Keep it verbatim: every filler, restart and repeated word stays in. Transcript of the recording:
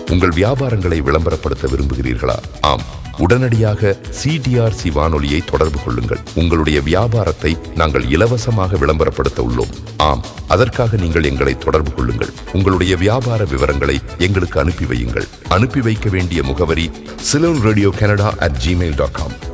உங்கள் வியாபாரங்களை விளம்பரப்படுத்த விரும்புகிறீர்களா? ஆம், உடனடியாக சிடிஆர்சி வானொலியை தொடர்பு கொள்ளுங்கள். உங்களுடைய வியாபாரத்தை நாங்கள் இலவசமாக விளம்பரப்படுத்த உள்ளோம். ஆம், அதற்காக நீங்கள் எங்களை தொடர்பு கொள்ளுங்கள். உங்களுடைய வியாபார விவரங்களை எங்களுக்கு அனுப்பி வையுங்கள். அனுப்பி வைக்க வேண்டிய முகவரி Ceylon radio Canada at Gmail dot com.